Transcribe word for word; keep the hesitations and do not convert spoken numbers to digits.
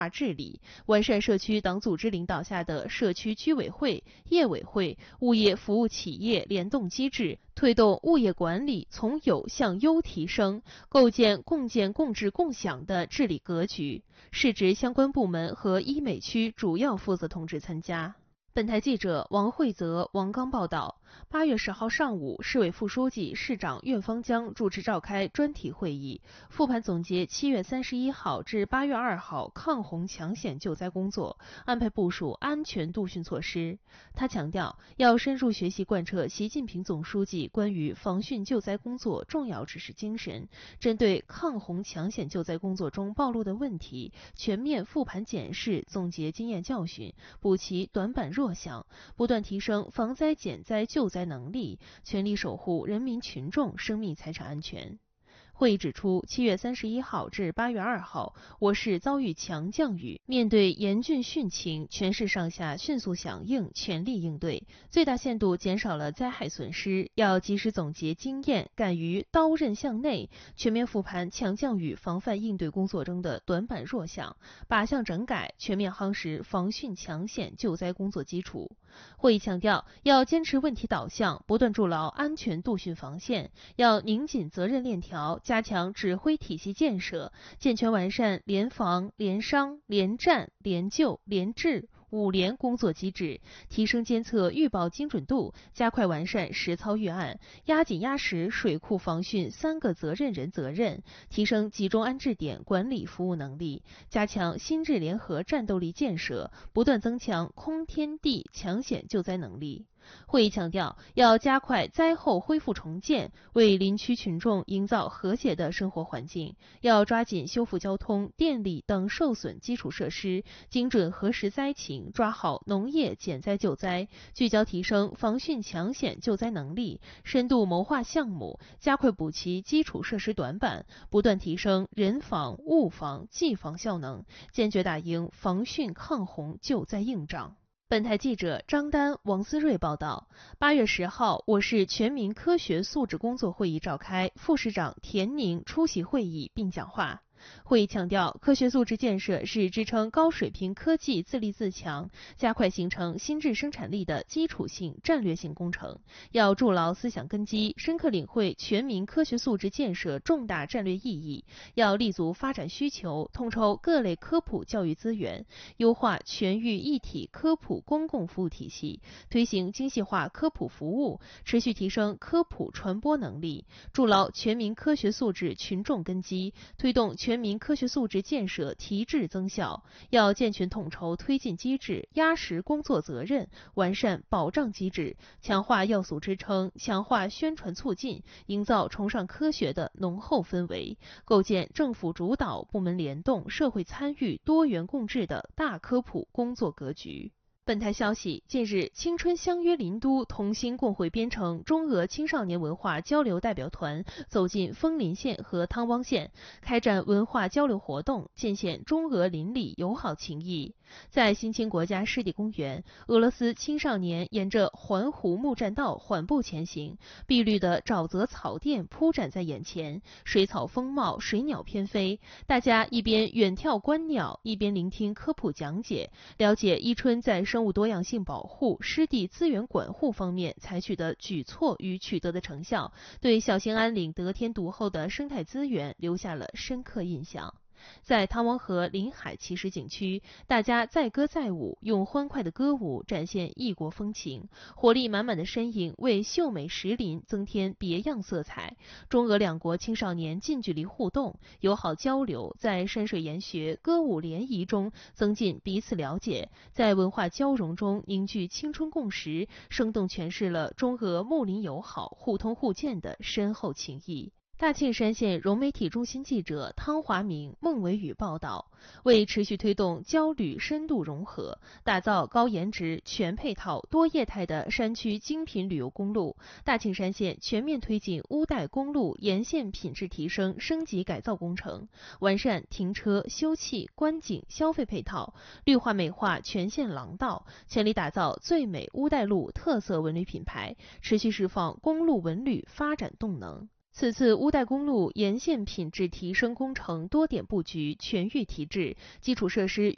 治理，完善社区党组织领导下的社区居委会、业委会、物业服务企业联动机制，推动物业管理从有向优提升，构建共建共治共享的治理格局。市直相关部门和医美区主要负责同志参加。本台记者王慧泽、王刚报道。八月十号上午，市委副书记、市长苑方江主持召开专题会议，复盘总结七月三十一号至八月二号抗洪抢险救灾工作，安排部署安全度汛措施。他强调，要深入学习贯彻习近平总书记关于防汛救灾工作重要指示精神，针对抗洪抢险救灾工作中暴露的问题，全面复盘检视，总结经验教训，补齐短板弱项，不断提升防灾减灾救灾能力，全力守护人民群众生命财产安全。会议指出，七月三十一号至八月二号，我市遭遇强降雨，面对严峻汛情，全市上下迅速响应，全力应对，最大限度减少了灾害损失。要及时总结经验，敢于刀刃向内，全面复盘强降雨防范应对工作中的短板弱项，靶向整改，全面夯实防汛抢险救灾工作基础。会议强调，要坚持问题导向，不断筑牢安全度汛防线，要拧紧责任链条，加强指挥体系建设，健全完善联防、联商、联战、联救、联治五联工作机制，提升监测预报精准度，加快完善实操预案，压紧压实水库防汛三个责任人责任，提升集中安置点管理服务能力，加强新质联合战斗力建设，不断增强空天地抢险救灾能力。会议强调，要加快灾后恢复重建，为林区群众营造和谐的生活环境，要抓紧修复交通、电力等受损基础设施，精准核实灾情，抓好农业减灾救灾，聚焦提升防汛抢险救灾能力，深度谋划项目，加快补齐基础设施短板，不断提升人防、物防、技防效能，坚决打赢防汛抗洪救灾硬仗。本台记者张丹、王思睿报道，八月十号，我市全民科学素质工作会议召开，副市长田宁出席会议并讲话。会议强调，科学素质建设是支撑高水平科技自立自强、加快形成新质生产力的基础性战略性工程，要筑牢思想根基，深刻领会全民科学素质建设重大战略意义，要立足发展需求，统筹各类科普教育资源，优化全域一体科普公共服务体系，推行精细化科普服务，持续提升科普传播能力，筑牢全民科学素质群众根基，推动全全民科学素质建设提质增效，要健全统筹推进机制，压实工作责任，完善保障机制，强化要素支撑，强化宣传促进，营造崇尚科学的浓厚氛围，构建政府主导、部门联动、社会参与、多元共治的大科普工作格局。本台消息，近日，青春相约林都同心共绘编程中俄青少年文化交流代表团走进枫林县和汤汪县，开展文化交流活动，尽显中俄邻里友好情谊。在新青国家湿地公园，俄罗斯青少年沿着环湖木栈道缓步前行，碧绿的沼泽草甸铺展在眼前，水草丰茂，水鸟翩飞。大家一边远眺观鸟，一边聆听科普讲解，了解伊春在生物多样性保护、湿地资源管护方面采取的举措与取得的成效，对小兴安岭得天独厚的生态资源留下了深刻印象。在汤汪河临海奇石景区，大家载歌载舞，用欢快的歌舞展现异国风情，活力满满的身影为秀美石林增添别样色彩。中俄两国青少年近距离互动、友好交流，在山水研学、歌舞联谊中增进彼此了解，在文化交融中凝聚青春共识，生动诠释了中俄睦邻友好、互通互鉴的深厚情谊。大庆山县融媒体中心记者汤华明、孟维宇报道，为持续推动交旅深度融合，打造高颜值、全配套、多业态的山区精品旅游公路，大庆山县全面推进乌代公路沿线品质提升升级改造工程，完善停车、休憩、观景、消费配套，绿化美化全县廊道，全力打造最美乌代路特色文旅品牌，持续释放公路文旅发展动能。此次乌代公路沿线品质提升工程多点布局，全域提质，基础设施